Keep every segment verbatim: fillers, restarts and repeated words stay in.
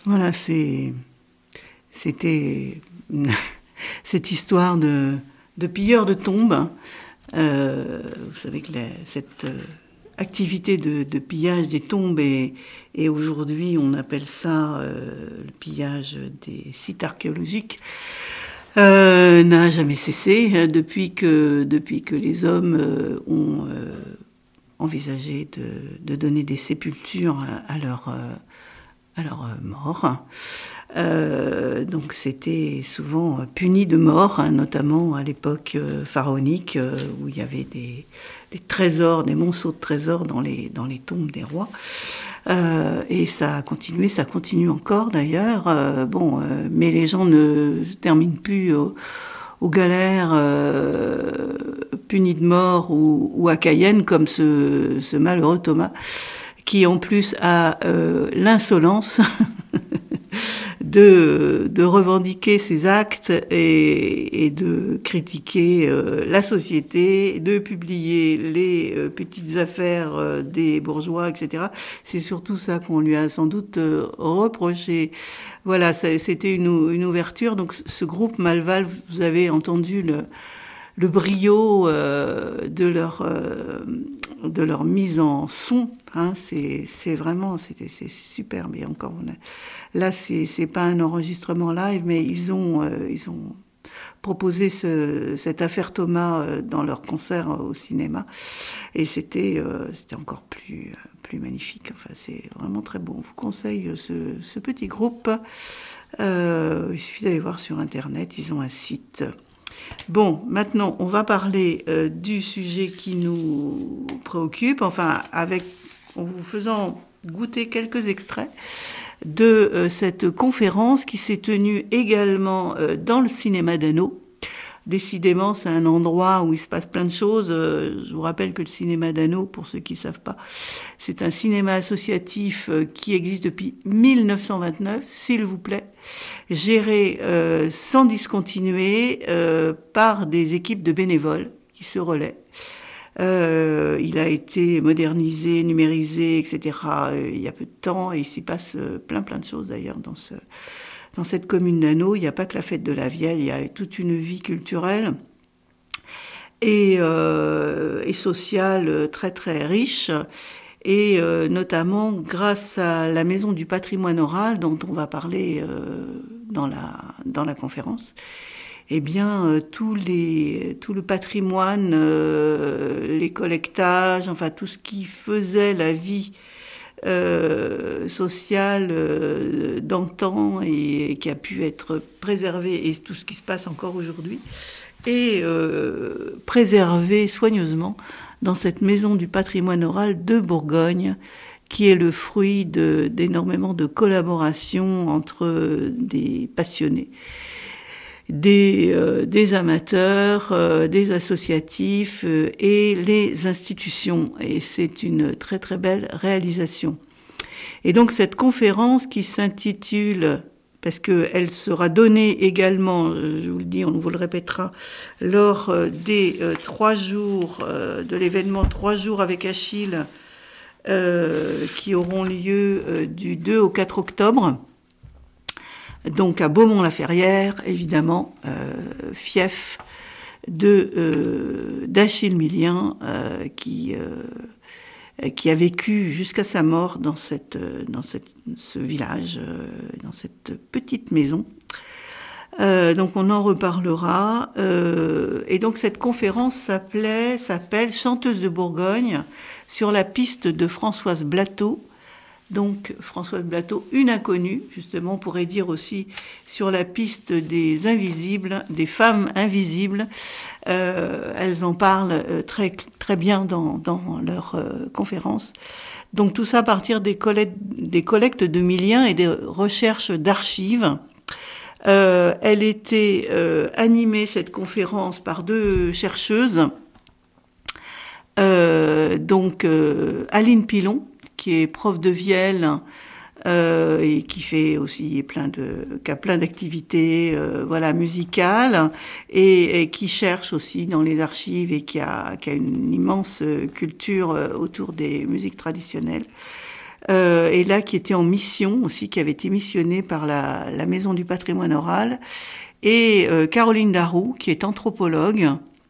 Voilà, c'est, c'était une- cette histoire de, de pilleurs de tombes. Euh, vous savez que la- cette euh, activité de, de pillage des tombes, et, et aujourd'hui on appelle ça euh, le pillage des sites archéologiques, euh, n'a jamais cessé euh, depuis que, depuis que les hommes euh, ont euh, envisagé de, de donner des sépultures à, à leurs euh, à leurs euh, morts. Euh, donc c'était souvent puni de mort, hein, notamment à l'époque euh, pharaonique, euh, où il y avait des, des trésors, des monceaux de trésors dans les, dans les tombes des rois. Euh, et ça a continué, ça continue encore d'ailleurs. Euh, bon, euh, mais les gens ne se terminent plus au- aux galères, euh, punis de mort ou, ou à Cayenne, comme ce, ce malheureux Thomas, qui en plus a euh, l'insolence de, de revendiquer ses actes et, et de critiquer euh, la société, de publier les euh, petites affaires euh, des bourgeois, et cetera. C'est surtout ça qu'on lui a sans doute euh, reproché. Voilà, ça- c'était une, une ouverture. Donc ce groupe Malval, vous avez entendu le, le brio euh, de leur euh, de leur mise en son, hein, c'est c'est vraiment c'était c'est superbe. Et encore on a- là c'est c'est pas un enregistrement live, mais ils ont euh, ils ont proposé ce, cette affaire Thomas euh, dans leur concert euh, au cinéma, et c'était euh, c'était encore plus euh, plus magnifique. Enfin, c'est vraiment très beau. On vous conseille ce, ce petit groupe. Euh, il suffit d'aller voir sur internet, ils ont un site. Bon, maintenant, on va parler euh, du sujet qui nous préoccupe, enfin, avec, en vous faisant goûter quelques extraits de euh, cette conférence qui s'est tenue également euh, dans le cinéma d'Anneau. Décidément, c'est un endroit où il se passe plein de choses. Euh, je vous rappelle que le cinéma d'Anneau, pour ceux qui ne savent pas, c'est un cinéma associatif euh, qui existe depuis mille neuf cent vingt-neuf, s'il vous plaît, géré euh, sans discontinuer euh, par des équipes de bénévoles qui se relaient. Euh, il a été modernisé, numérisé, et cetera euh, il y a peu de temps, et il s'y passe euh, plein plein de choses d'ailleurs dans ce dans cette commune d'Anneau. Il n'y a pas que la fête de la Vielle, il y a toute une vie culturelle et, euh, et sociale très très riche. Et euh, notamment grâce à la Maison du patrimoine oral dont on va parler euh, dans la, dans la conférence, eh bien, euh, tous les, tout le patrimoine, euh, les collectages, enfin tout ce qui faisait la vie euh, sociale euh, d'antan et, et qui a pu être préservé, et tout ce qui se passe encore aujourd'hui, est euh, préservé soigneusement dans cette maison du patrimoine oral de Bourgogne, qui est le fruit de, d'énormément de collaborations entre des passionnés, des, euh, des amateurs, euh, des associatifs euh, et les institutions. Et c'est une très très belle réalisation. Et donc cette conférence qui s'intitule, parce qu'elle sera donnée également, je vous le dis, on vous le répétera, lors des euh, trois jours euh, de l'événement Trois jours avec Achille, euh, qui auront lieu euh, du deux au quatre octobre, donc à Beaumont-la-Ferrière, évidemment, euh, fief de euh, d'Achille Millien, euh, qui euh, qui a vécu jusqu'à sa mort dans cette dans cette ce village, euh, dans cette petite maison. Euh, donc on en reparlera. Euh, et donc cette conférence s'appelait s'appelle Chanteuse de Bourgogne sur la piste de Françoise Blateau. Donc Françoise Blateau, une inconnue, justement, on pourrait dire aussi sur la piste des invisibles, des femmes invisibles. Euh, elles en parlent très, très bien dans, dans leur euh, conférence. Donc tout ça à partir des collectes, des collectes de milliens et des recherches d'archives. Euh, elle était euh, animée, cette conférence, par deux chercheuses. Euh, donc euh, Aline Pilon, qui est prof de vielle euh, et qui fait aussi plein de, qui a plein d'activités, euh, voilà, musicales, et, et qui cherche aussi dans les archives et qui a, qui a une immense culture autour des musiques traditionnelles. euh, et là qui était en mission aussi, qui avait été missionnée par la, la Maison du patrimoine oral, et euh, Caroline Darroux, qui est anthropologue.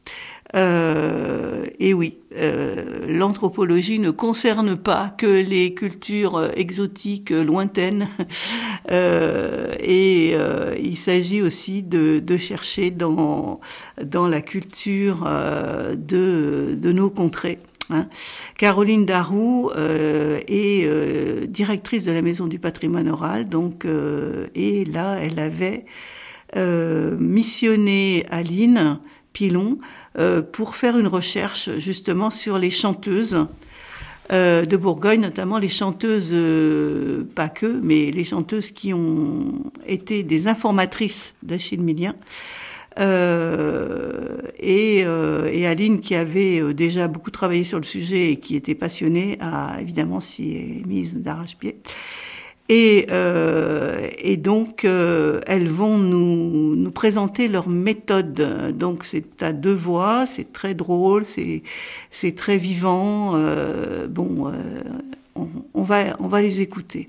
Euh, et oui, euh, l'anthropologie ne concerne pas que les cultures exotiques lointaines, euh, et euh, il s'agit aussi de, de chercher dans, dans la culture euh, de, de nos contrées. Hein. Caroline Darroux euh, est euh, directrice de la Maison du patrimoine oral, donc, euh, et là, elle avait euh, missionné Aline Pilon euh, pour faire une recherche justement sur les chanteuses euh, de Bourgogne, notamment les chanteuses, euh, pas que, mais les chanteuses qui ont été des informatrices d'Achille Millien. Euh, et, euh, et Aline, qui avait déjà beaucoup travaillé sur le sujet et qui était passionnée, a évidemment s'y est mise d'arrache-pied. Et, euh, et donc, euh, elles vont nous, nous présenter leur méthode. Donc, c'est à deux voix, c'est très drôle, c'est, c'est très vivant. Euh, bon, euh, on, on, va, on va les écouter.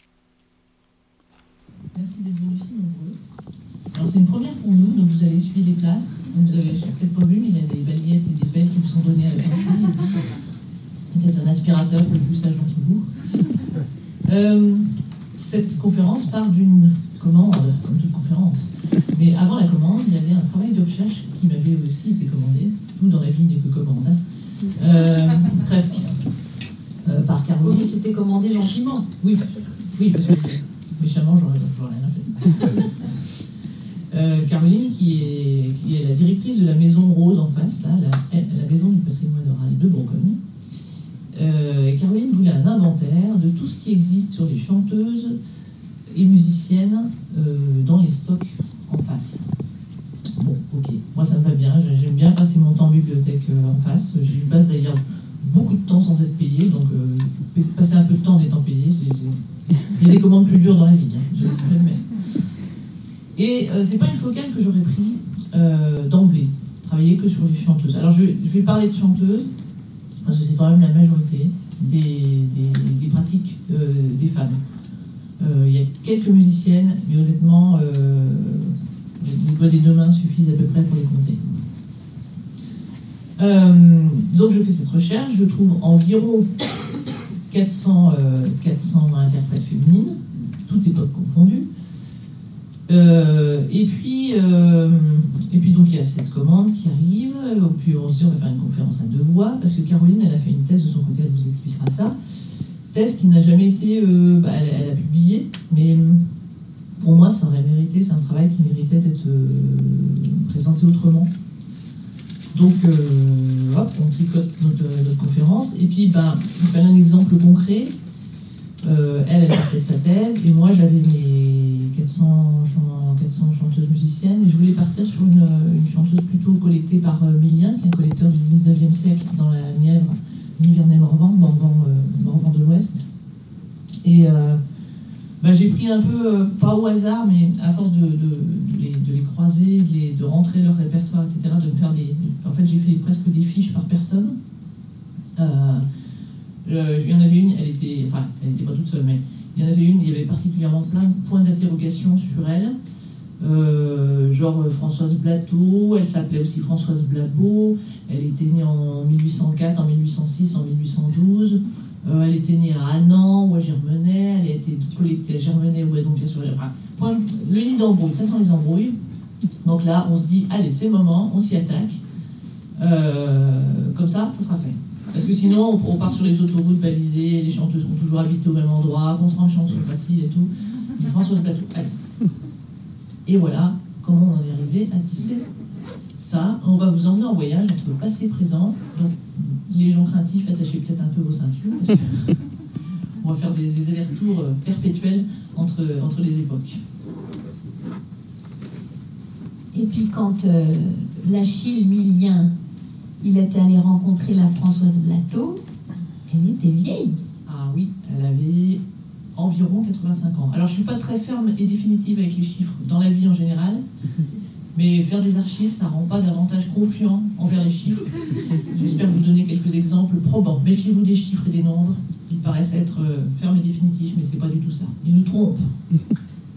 Merci d'être venus si nombreux. Alors, c'est une première pour nous, donc vous allez suivre les plâtres. Vous avez peut-être pas vu, mais il y a des balayettes et des pelles qui vous sont données à la sortie. Peut-être un aspirateur pour les plus sages d'entre vous. Euh, cette conférence part d'une commande, comme toute conférence. Mais avant la commande, il y avait un travail de recherche qui m'avait aussi été commandé. Tout dans la vie n'est que commande. Hein. Euh, presque. Euh, par Caroline. Oui, c'était commandé gentiment. Oui, oui, parce que méchamment, j'aurais toujours rien fait. Euh, Caroline, qui est, qui est la directrice de la Maison Rose en face, là, la, la Maison du patrimoine oral de Bourgogne. Euh, et Caroline voulait un inventaire de tout ce qui existe sur les chanteuses et musiciennes euh, dans les stocks en face. Bon, ok, moi ça me va bien, j'aime bien passer mon temps en bibliothèque euh, en face. Je passe d'ailleurs beaucoup de temps sans être payé, donc euh, passer un peu de temps en étant payé, c'est, c'est... il y a des commandes plus dures dans la vie, hein, je l'admets. Et euh, c'est pas une focale que j'aurais pris euh, d'emblée, travailler que sur les chanteuses. Alors je, je vais parler de chanteuses, parce que c'est quand même la majorité des, des, des pratiques euh, des femmes. Euh, il y a quelques musiciennes, mais honnêtement, euh, les doigts des deux mains suffisent à peu près pour les compter. Euh, donc je fais cette recherche, je trouve environ quatre cents, euh, quatre cents interprètes féminines, toutes époques confondues. Euh, et puis, euh, et puis donc il y a cette commande qui arrive, puis on se dit on va faire une conférence à deux voix, parce que Caroline elle a fait une thèse de son côté, elle vous expliquera ça, thèse qui n'a jamais été, euh, bah, elle, elle a publié, mais pour moi ça aurait mérité, c'est un travail qui méritait d'être euh, présenté autrement. Donc euh, hop, on tricote notre, notre conférence, et puis bah, on fait un exemple concret. Euh, elle, elle partait de sa thèse, et moi j'avais mes quatre cents, quatre cents chanteuses musiciennes, et je voulais partir sur une, une chanteuse plutôt collectée par euh, Millien, qui est un collecteur du dix-neuvième siècle dans la Nièvre, Nivernais-Morvan, Morvan, euh, Morvan de l'Ouest. Et euh, bah, j'ai pris un peu, euh, pas au hasard, mais à force de, de, de, les, de les croiser, de, les, de rentrer leur répertoire, et cetera, de me faire des... De, en fait, j'ai fait presque des fiches par personne. Euh, Euh, il y en avait une, elle était, enfin, elle n'était pas toute seule, mais il y en avait une, il y avait particulièrement plein de points d'interrogation sur elle, euh, genre euh, Françoise Blateau, elle s'appelait aussi Françoise Blabeau, elle était née en mille huit cent quatre, en mille huit cent six, en mille huit cent douze, euh, elle était née à Annan ou à Germenay, elle a été collectée à Germenay ou à donc bien sûr, enfin, point, le lit d'embrouille, ça sent les embrouilles. Donc là, on se dit, allez, c'est le moment, on s'y attaque, euh, comme ça, ça sera fait. Parce que sinon, on part sur les autoroutes balisées, les chanteuses ont toujours habité au même endroit, qu'on se rend une chanson facile et tout. Mais Françoise Plateau, allez. Et voilà comment on en est arrivé à tisser ça. On va vous emmener en voyage entre le passé et présent. Donc, les gens craintifs, attachez peut-être un peu vos ceintures. Parce que on va faire des, des allers-retours perpétuels entre, entre les époques. Et puis, quand euh, l'Achille Millien, il était allé rencontrer la Françoise Blateau, elle était vieille. Ah oui, elle avait environ quatre-vingt-cinq ans. Alors je ne suis pas très ferme et définitive avec les chiffres dans la vie en général, Mais faire des archives, ça ne rend pas davantage confiant envers les chiffres. J'espère vous donner quelques exemples probants. Méfiez-vous des chiffres et des nombres. Ils paraissent être fermes et définitifs, mais ce n'est pas du tout ça. Ils nous trompent.